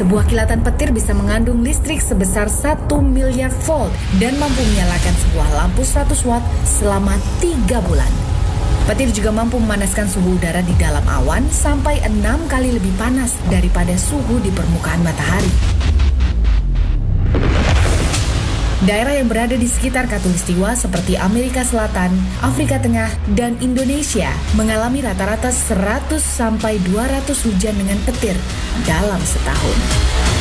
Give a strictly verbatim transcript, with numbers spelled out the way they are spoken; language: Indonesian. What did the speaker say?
Sebuah kilatan petir bisa mengandung listrik sebesar satu miliar volt dan mampu menyalakan sebuah lampu seratus watt selama tiga bulan. Petir juga mampu memanaskan suhu udara di dalam awan sampai enam kali lebih panas daripada suhu di permukaan matahari. Daerah yang berada di sekitar Khatulistiwa seperti Amerika Selatan, Afrika Tengah, dan Indonesia mengalami rata-rata seratus sampai dua ratus hujan dengan petir dalam setahun.